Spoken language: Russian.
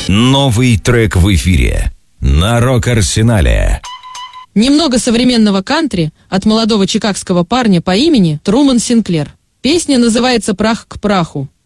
Новый трек в эфире на Рок-Арсенале. Немного современного кантри от молодого чикагского парня по имени Труман Синклер. Песня называется «Прах к праху».